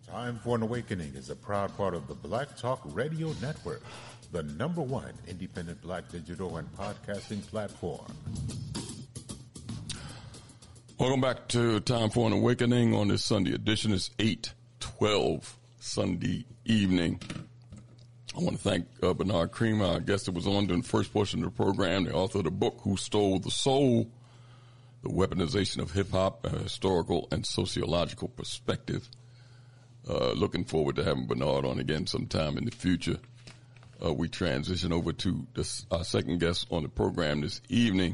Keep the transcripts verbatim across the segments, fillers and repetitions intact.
Time for an Awakening is a proud part of the Black Talk Radio Network, the number one independent black digital and podcasting platform. Welcome back to Time for an Awakening on this Sunday edition. It's eight twelve Sunday evening. I want to thank uh, Bernard Creamer, our guest that was on during the first portion of the program, the author of the book, Who Stole the Soul? The Weaponization of Hip-Hop, a Historical and Sociological Perspective. Uh, looking forward to having Bernard on again sometime in the future. Uh, we transition over to this, our second guest on the program this evening.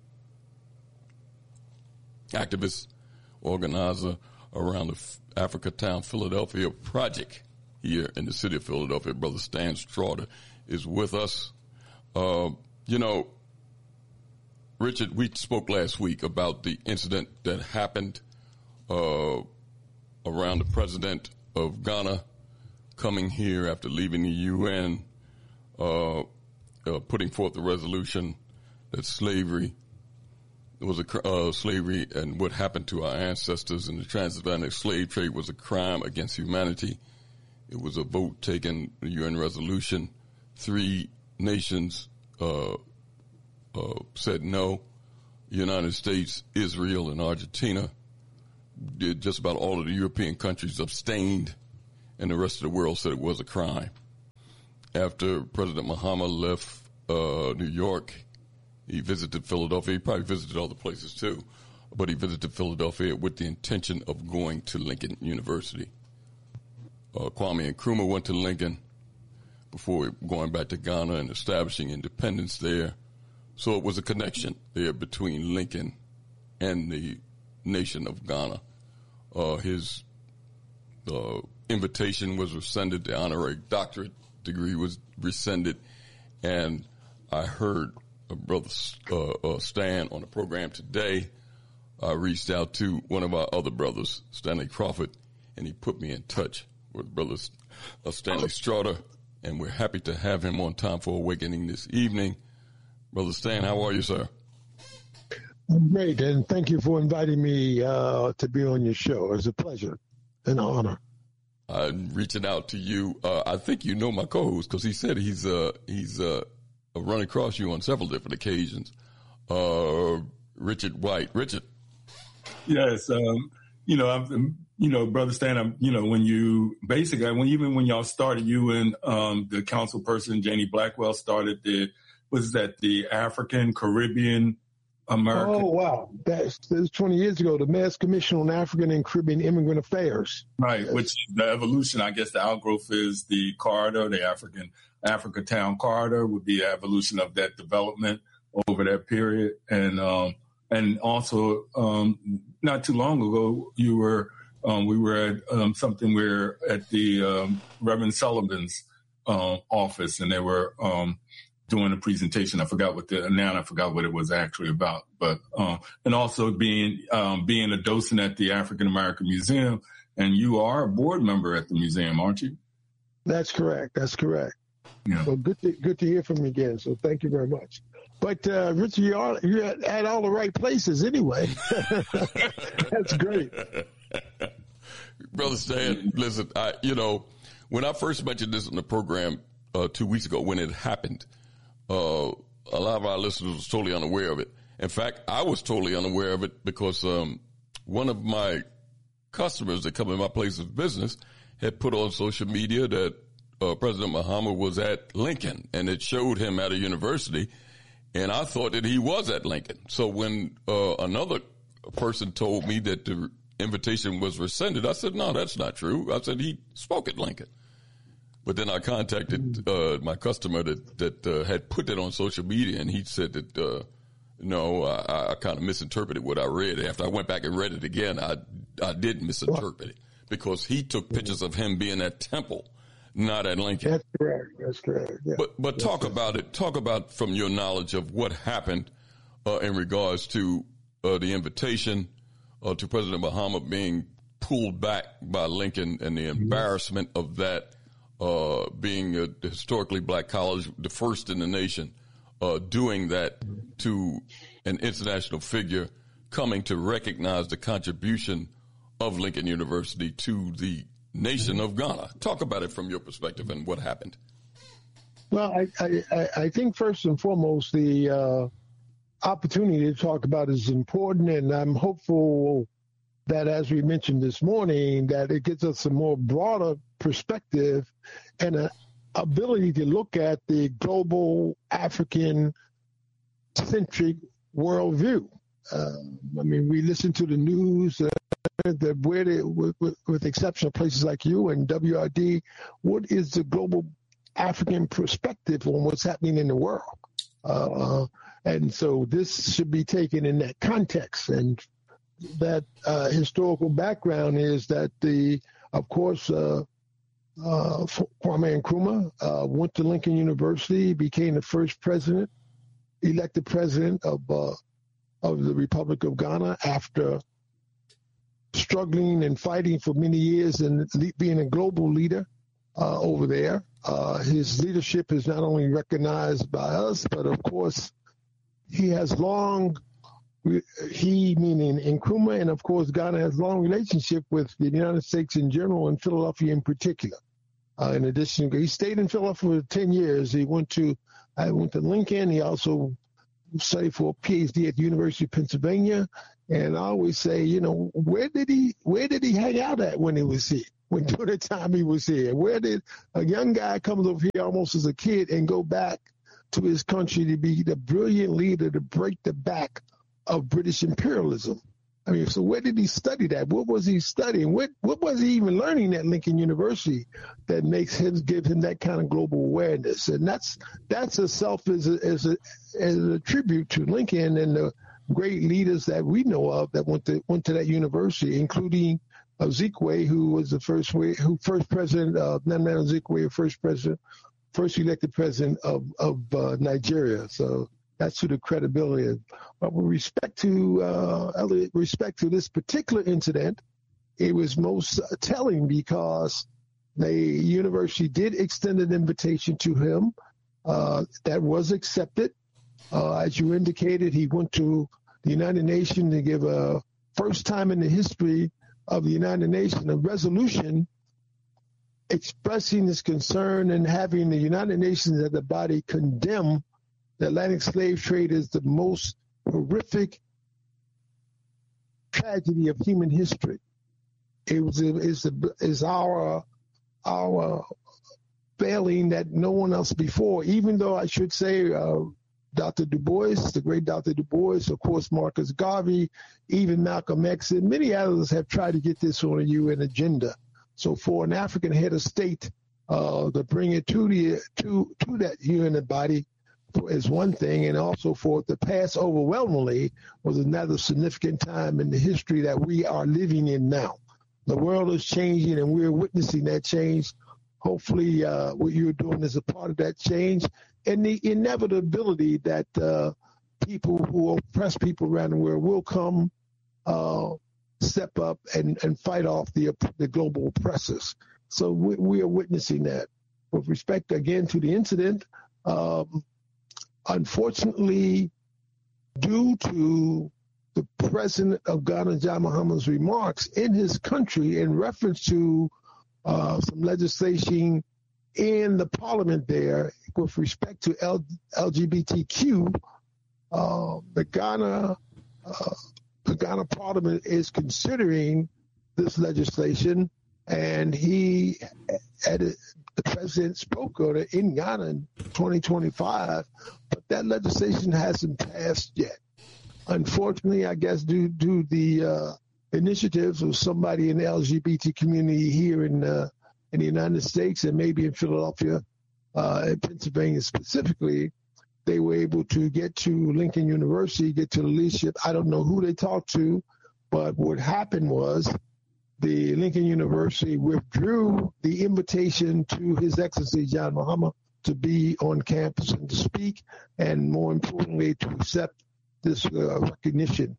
Activist, organizer around the Africa Town, Philadelphia project here in the city of Philadelphia. Brother Stan Straughter is with us. Uh, you know, Richard, we spoke last week about the incident that happened uh, around the president of Ghana coming here after leaving the U N, uh, uh, putting forth a resolution that slavery was a uh, slavery and what happened to our ancestors in the transatlantic slave trade was a crime against humanity. It was a vote taken, a U N resolution. Three nations uh, uh, said no. The United States, Israel, and Argentina. Did just about all of the European countries abstained, and the rest of the world said it was a crime. After President Mahama left uh, New York, he visited Philadelphia. He probably visited other places too, but he visited Philadelphia with the intention of going to Lincoln University. Uh, Kwame Nkrumah went to Lincoln before going back to Ghana and establishing independence there. So it was a connection there between Lincoln and the nation of Ghana. Uh, his uh, invitation was rescinded. The honorary doctorate degree was rescinded. And I heard a brother uh, uh, Stan on the program today. I reached out to one of our other brothers, Stanley Crawford, and he put me in touch with brother uh, Stanley Straughter. And we're happy to have him on Time for Awakening this evening. Brother Stan, how are you, sir? I'm great, and thank you for inviting me uh, to be on your show. It's a pleasure and an honor. I'm reaching out to you. Uh, I think you know my co-host because he said he's uh, he's uh, run across you on several different occasions. Uh, Richard White. Richard. Yes, um, you know, I'm, you know, Brother Stan. I'm, you know, when you basically, when even when y'all started, you and um, the council person Janie Blackwell started the was that the African Caribbean American. Oh, wow. That's, that was twenty years ago, the Mass Commission on African and Caribbean Immigrant Affairs. Right, yes. Which the evolution, I guess the outgrowth is the corridor, the African Africa Town corridor would be the evolution of that development over that period. And um, and also, um, not too long ago, you were um, we were at um, something where at the um, Reverend Sullivan's um, office, and they were um, doing a presentation. I forgot what the, now I forgot what it was actually about, but, um, and also being, um, being a docent at the African American Museum, and you are a board member at the museum, aren't you? That's correct. That's correct. Yeah. Well, good to, good to hear from you again. So thank you very much. But, uh, Richard, you are, you're at, at all the right places anyway. That's great. Brother Stan, listen, I, you know, when I first mentioned this in the program, uh, two weeks ago when it happened, Uh, a lot of our listeners was totally unaware of it. In fact, I was totally unaware of it because um, one of my customers that come in my place of business had put on social media that uh, President Mahama was at Lincoln, and it showed him at a university, and I thought that he was at Lincoln. So when uh, another person told me that the invitation was rescinded, I said, no, that's not true. I said he spoke at Lincoln. But then I contacted uh, my customer that that uh, had put that on social media, and he said that uh, no, I, I kind of misinterpreted what I read. After I went back and read it again, I I did misinterpret it because he took pictures of him being at Temple, not at Lincoln. That's correct. That's correct. Yeah. But but talk That's about it. Talk about from your knowledge of what happened uh, in regards to uh, the invitation uh, to President Mahama being pulled back by Lincoln and the embarrassment of that. Uh, being a historically black college, the first in the nation, uh, doing that to an international figure coming to recognize the contribution of Lincoln University to the nation of Ghana. Talk about it from your perspective and what happened. Well, I, I, I think first and foremost, the uh, opportunity to talk about is important, and I'm hopeful that, as we mentioned this morning, that it gives us a more broader perspective and an ability to look at the global African-centric worldview. Uh, I mean, we listen to the news, uh, the, where they, with, with, with the exception of places like you and W R D, what is the global African perspective on what's happening in the world? Uh, and so this should be taken in that context. And that uh, historical background is that the, of course, uh, uh, Kwame Nkrumah uh, went to Lincoln University, became the first president, elected president of uh, of the Republic of Ghana after struggling and fighting for many years and being a global leader uh, over there. Uh, his leadership is not only recognized by us, but of course, he has long, he meaning Nkrumah, and of course, Ghana has long relationship with the United States in general and Philadelphia in particular. Uh, in addition, he stayed in Philadelphia for ten years. He went to, I went to Lincoln. He also studied for a P H D at the University of Pennsylvania. And I always say, you know, where did he, where did he hang out at when he was here? When during the time he was here, where did a young guy comes over here almost as a kid and go back to his country to be the brilliant leader to break the back of British imperialism? I mean, so where did he study that? What was he studying? What what was he even learning at Lincoln University that makes him give him that kind of global awareness? And that's that's itself as a, as a, as a tribute to Lincoln and the great leaders that we know of that went to went to that university, including Ezekwe, who was the first who first president of Nana Ezekwe, first president, first elected president of of uh, Nigeria. So that's to the credibility of. But with respect to uh, respect to this particular incident, it was most telling because the university did extend an invitation to him uh, that was accepted. Uh, as you indicated, he went to the United Nations to give a first time in the history of the United Nations a resolution expressing his concern and having the United Nations as a body condemn the Atlantic slave trade as the most horrific tragedy of human history. It was is is our our failing that no one else before. Even though I should say, uh, Doctor Du Bois, the great Doctor Du Bois, of course, Marcus Garvey, even Malcolm X, and many others have tried to get this on a U N agenda. So for an African head of state uh, to bring it to the to to that U N body is one thing, and also for it to pass overwhelmingly was another significant time in the history that we are living in now. The world is changing, and we're witnessing that change. Hopefully, uh, what you're doing is a part of that change, and the inevitability that uh, people who oppress people around the world will come, uh, step up, and, and fight off the the global oppressors. So we, we are witnessing that. With respect, again, to the incident, um, unfortunately, due to the president of Ghana, John Mahama's remarks in his country in reference to uh, some legislation in the parliament there with respect to L- LGBTQ, uh, the Ghana uh, the Ghana parliament is considering this legislation, and he at a, the president spoke on it in Ghana in twenty twenty-five, but that legislation hasn't passed yet. Unfortunately, I guess due to the uh, initiatives of somebody in the L G B T community here in uh, in the United States and maybe in Philadelphia, uh, and Pennsylvania specifically, they were able to get to Lincoln University, get to the leadership. I don't know who they talked to, but what happened was the Lincoln University withdrew the invitation to His Excellency John Mahama to be on campus and to speak, and more importantly, to accept this uh, recognition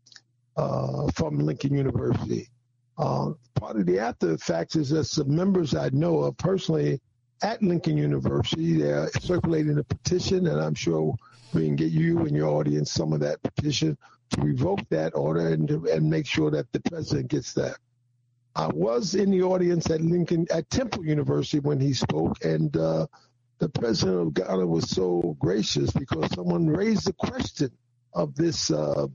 uh, from Lincoln University. Uh, part of the after effects is that some members I know of personally at Lincoln University, they're circulating a petition, and I'm sure we can get you and your audience some of that petition to revoke that order and, to, and make sure that the president gets that. I was in the audience at Lincoln, at Temple University when he spoke, and uh, the president of Ghana was so gracious because someone raised the question of this uh,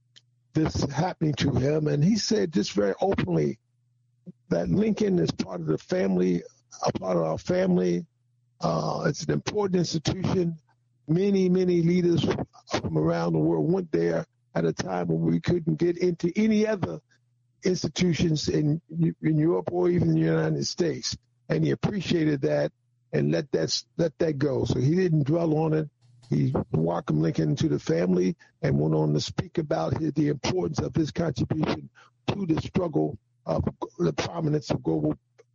this happening to him, and he said just very openly that Lincoln is part of the family, a part of our family. Uh, it's an important institution. Many, many leaders from around the world went there at a time when we couldn't get into any other institutions in in Europe or even the United States, and he appreciated that and let that let that go. So he didn't dwell on it. He welcomed Lincoln to the family and went on to speak about his, the importance of his contribution to the struggle of the prominence of global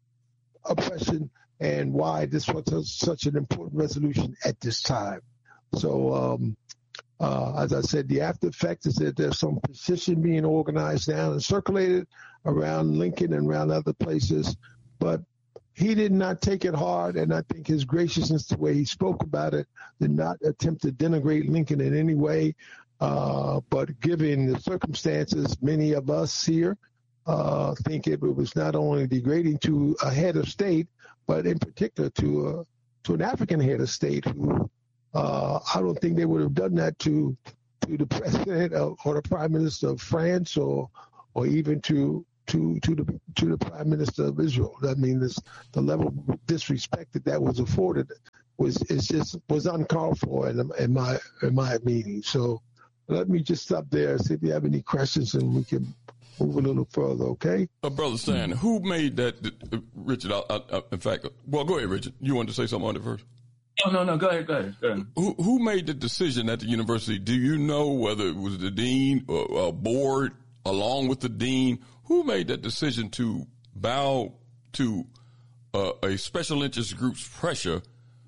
oppression and why this was a, such an important resolution at this time. So. Um, Uh, as I said, the after effect is that there's some petition being organized now and circulated around Lincoln and around other places. But he did not take it hard, and I think his graciousness, the way he spoke about it, did not attempt to denigrate Lincoln in any way. Uh, but given the circumstances, many of us here uh, think it was not only degrading to a head of state, but in particular to a, to an African head of state who Uh, I don't think they would have done that to to the president of, or the prime minister of France or or even to to to the to the prime minister of Israel. I mean, this, the level of disrespect that that was afforded was is just was uncalled for in, in my in my meeting. So let me just stop there. See if you have any questions, and we can move a little further. Okay, uh, Brother Stan, who made that? Uh, Richard, I, I, in fact, well, go ahead, Richard. You wanted to say something on it first? Oh, no, no, go ahead, go ahead, go ahead. Who, who made the decision at the university? Do you know whether it was the dean or a board along with the dean? Who made that decision to bow to uh, a special interest group's pressure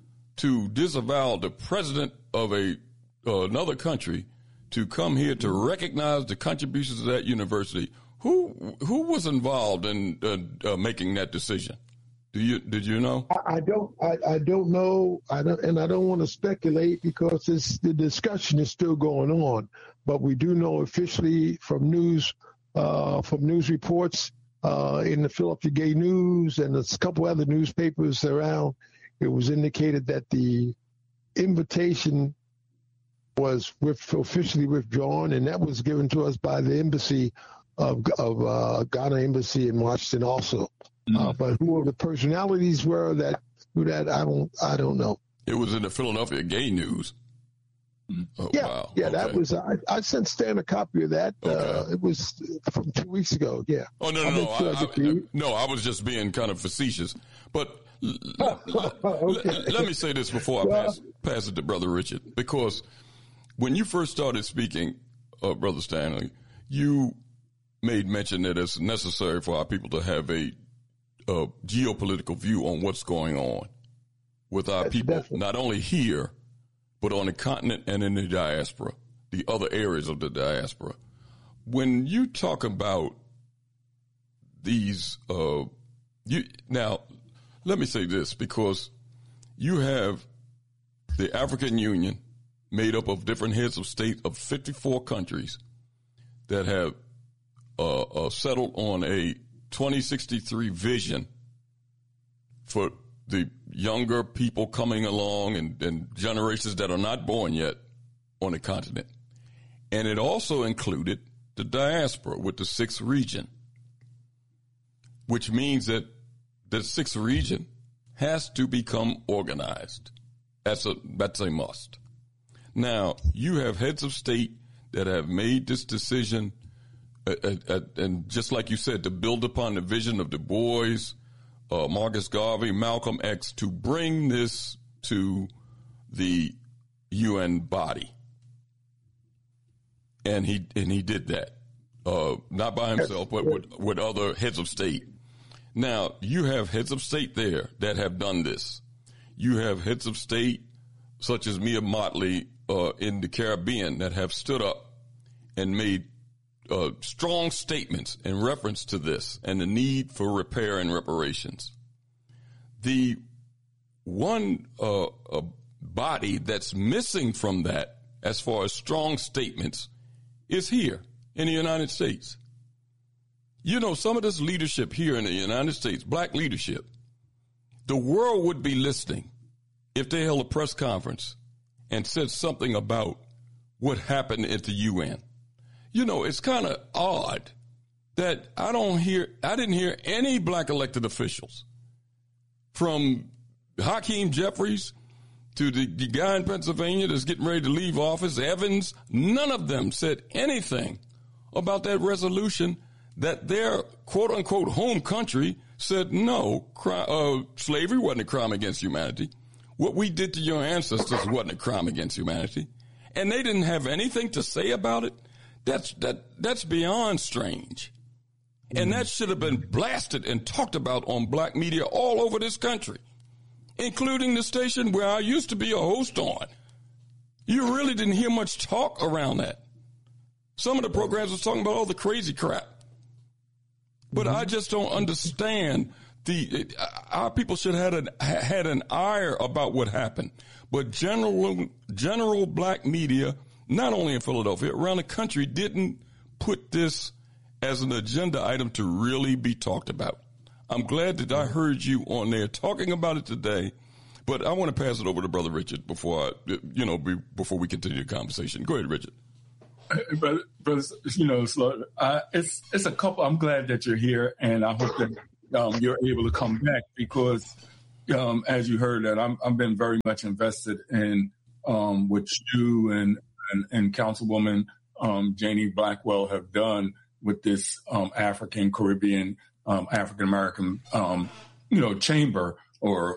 to disavow the president of a uh, another country to come here to recognize the contributions of that university? Who who was involved in uh, uh, making that decision? Do you did you know? I, I don't. I, I don't know. I don't, and I don't want to speculate because it's, the discussion is still going on. But we do know officially from news, uh, from news reports uh, in the Philadelphia Gay News and a couple other newspapers around, it was indicated that the invitation was with, officially withdrawn, and that was given to us by the embassy of, of uh, Ghana embassy in Washington also. Uh, but who the personalities were that who that I don't I don't know. It was in the Philadelphia Gay News. Oh, yeah, wow. yeah, okay. that was. I, I sent Stan a copy of that. Okay. Uh, it was from two weeks ago. Yeah. Oh no, no, no. I, I, I, no, I was just being kind of facetious. But l- okay. l- let me say this before I well, pass pass it to Brother Richard, because when you first started speaking, uh, Brother Stanley, you made mention that it's necessary for our people to have a Uh, geopolitical view on what's going on with our That's people, definitely. not only here, but on the continent and in the diaspora, the other areas of the diaspora. When you talk about these, uh, you now, let me say this, because you have the African Union made up of different heads of state of fifty-four countries that have uh, uh, settled on a twenty sixty-three vision for the younger people coming along and, and generations that are not born yet on the continent. And it also included the diaspora with the sixth region, which means that the sixth region has to become organized. That's a, that's a must. Now, you have heads of state that have made this decision. Uh, uh, and just like you said, to build upon the vision of Du Bois, uh, Marcus Garvey, Malcolm X, to bring this to the U N body. And he and he did that, uh, not by himself, but with, with other heads of state. Now, you have heads of state there that have done this. You have heads of state such as Mia Motley uh, in the Caribbean that have stood up and made Uh, strong statements in reference to this and the need for repair and reparations. The one uh, uh, body that's missing from that, as far as strong statements, is here in the United States. You know, some of this leadership here in the United States, black leadership, the world would be listening if they held a press conference and said something about what happened at the U N. You know, it's kind of odd that I don't hear, I didn't hear any black elected officials, from Hakeem Jeffries to the, the guy in Pennsylvania that's getting ready to leave office, Evans. None of them said anything about that resolution that their quote unquote home country said, no, cri- uh, slavery wasn't a crime against humanity. What we did to your ancestors wasn't a crime against humanity. And they didn't have anything to say about it. That's, that, that's beyond strange. And that should have been blasted and talked about on black media all over this country, including the station where I used to be a host on. You really didn't hear much talk around that. Some of the programs was talking about all the crazy crap. But mm-hmm. I just don't understand the, our people should have had an, had an ire about what happened. But general, general black media, not only in Philadelphia, around the country, didn't put this as an agenda item to really be talked about. I'm glad that I heard you on there talking about it today, but I want to pass it over to Brother Richard before I, you know, be, before we continue the conversation. Go ahead, Richard. Brother, brothers, you know, so, uh, it's it's a couple. I'm glad that you're here, and I hope that um, you're able to come back because, um, as you heard, that I'm I've been very much invested in um, what you and and, and Councilwoman um, Janie Blackwell have done with this um, African Caribbean um, African American um, you know chamber or